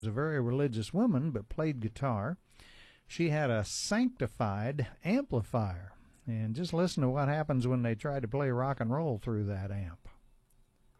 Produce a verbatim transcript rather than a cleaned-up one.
was a very religious woman, but played guitar. She had a sanctified amplifier. And just listen to what happens when they try to play rock and roll through that amp.